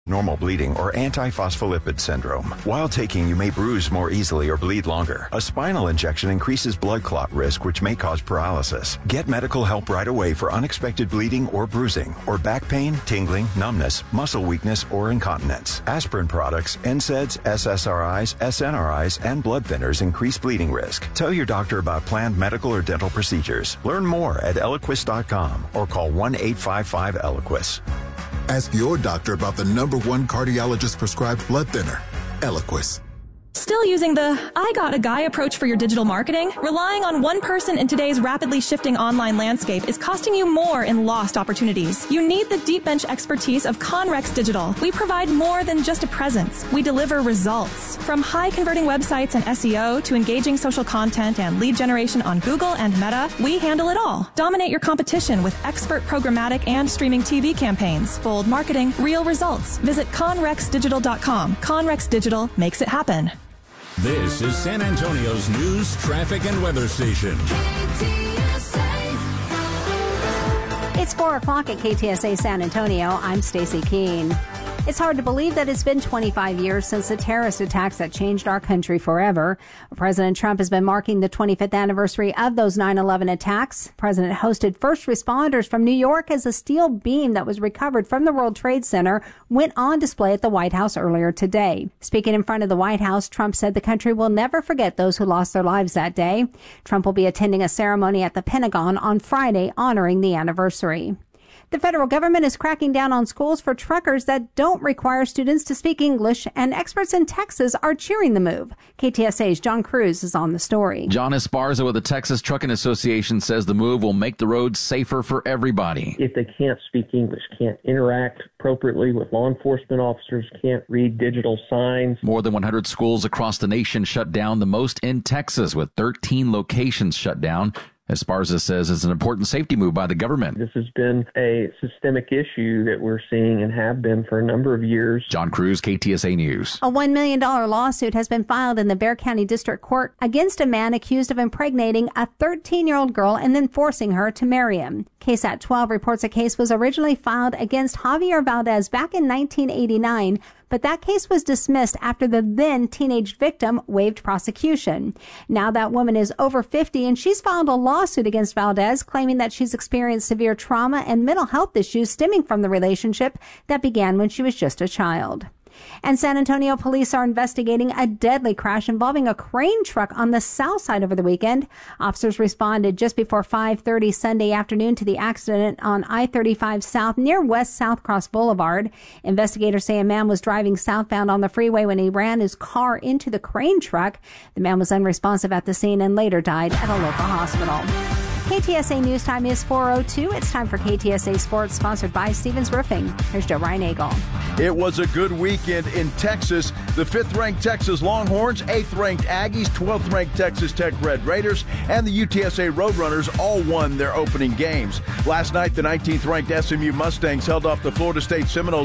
Normal bleeding or antiphospholipid syndrome. While taking, you may bruise more easily or bleed longer. A spinal injection increases blood clot risk, which may cause paralysis. Get medical help right away for unexpected bleeding or bruising, or back pain, tingling, numbness, muscle weakness, or incontinence. Aspirin products, NSAIDs, SSRIs, SNRIs, and blood thinners increase bleeding risk. Tell your doctor about planned medical or dental procedures. Learn more at Eliquis.com or call 1-855-ELIQUIS. Ask your doctor about the #1 cardiologist prescribed blood thinner, Eliquis. Still using the I got a guy approach for your digital marketing? Relying on one person in today's rapidly shifting online landscape is costing you more in lost opportunities. You need the deep bench expertise of Conrex Digital. We provide more than just a presence. We deliver results. From high converting websites and SEO to engaging social content and lead generation on Google and Meta, we handle it all. Dominate your competition with expert programmatic and streaming TV campaigns. Bold marketing, real results. Visit conrexdigital.com. Conrex Digital makes it happen. This is San Antonio's news, traffic, and weather station. It's 4 o'clock at KTSA San Antonio. I'm Stacy Keene. It's hard to believe that it's been 25 years since the terrorist attacks that changed our country forever. President Trump has been marking the 25th anniversary of those 9/11 attacks. The president hosted first responders from New York as a steel beam that was recovered from the World Trade Center went on display at the White House earlier today. Speaking in front of the White House, Trump said the country will never forget those who lost their lives that day. Trump will be attending a ceremony at the Pentagon on Friday honoring the anniversary. The federal government is cracking down on schools for truckers that don't require students to speak English, and experts in Texas are cheering the move. KTSA's John Cruz is on the story. John Esparza with the Texas Trucking Association says the move will make the roads safer for everybody. If they can't speak English, can't interact appropriately with law enforcement officers, can't read digital signs. More than 100 schools across the nation shut down, the most in Texas, with 13 locations shut down. Esparza says it's an important safety move by the government. This has been a systemic issue that we're seeing and have been for a number of years. John Cruz, KTSA News. A $1 million lawsuit has been filed in the Bexar County District Court against a man accused of impregnating a 13-year-old girl and then forcing her to marry him. KSAT 12 reports a case was originally filed against Javier Valdez back in 1989, but that case was dismissed after the then teenage victim waived prosecution. Now that woman is over 50 and she's filed a lawsuit against Valdez claiming that she's experienced severe trauma and mental health issues stemming from the relationship that began when she was just a child. And San Antonio police are investigating a deadly crash involving a crane truck on the south side over the weekend. Officers responded just before 5:30 Sunday afternoon to the accident on I-35 South near West South Cross Boulevard. Investigators say a man was driving southbound on the freeway when he ran his car into the crane truck. The man was unresponsive at the scene and later died at a local hospital. KTSA News Time is 4:02. It's time for KTSA Sports, sponsored by Stevens Roofing. Here's Joe Reinagle. It was a good weekend in Texas. The 5th-ranked Texas Longhorns, 8th-ranked Aggies, 12th-ranked Texas Tech Red Raiders, and the UTSA Roadrunners all won their opening games. Last night, the 19th-ranked SMU Mustangs held off the Florida State Seminoles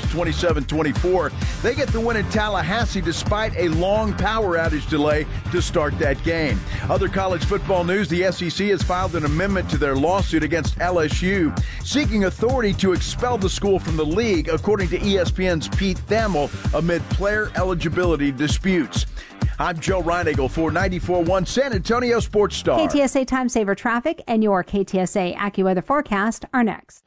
27-24. They get the win in Tallahassee despite a long power outage delay to start that game. Other college football news, the SEC has filed an amendment to their lawsuit against LSU, seeking authority to expel the school from the league, according to ESPN's Pete Thamel, amid player eligibility disputes. I'm Joe Reinagle for 94.1 San Antonio Sports Star. KTSA Time Saver Traffic and your KTSA AccuWeather forecast are next.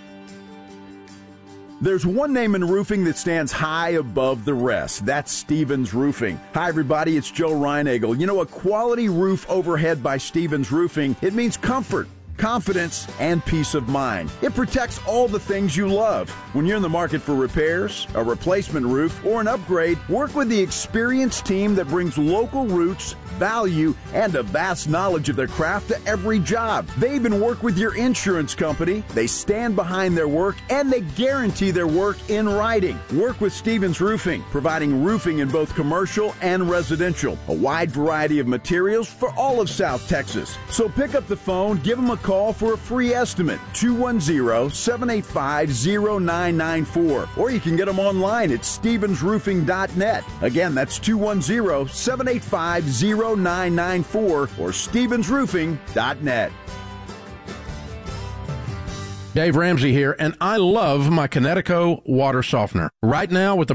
There's one name in roofing that stands high above the rest. That's Stevens Roofing. Hi, everybody. It's Joe Reinagle. You know, a quality roof overhead by Stevens Roofing, it means comfort, confidence, and peace of mind. It protects all the things you love. When you're in the market for repairs, a replacement roof, or an upgrade, work with the experienced team that brings local roots, value, and a vast knowledge of their craft to every job. They even work with your insurance company. They stand behind their work, and they guarantee their work in writing. Work with Stevens Roofing, providing roofing in both commercial and residential. A wide variety of materials for all of South Texas. So pick up the phone, give them a call for a free estimate, 210-785-0994. Or you can get them online at stevensroofing.net. Again, that's 210-785-0994 or stevensroofing.net. Dave Ramsey here, and I love my Kinetico water softener. Right now, with the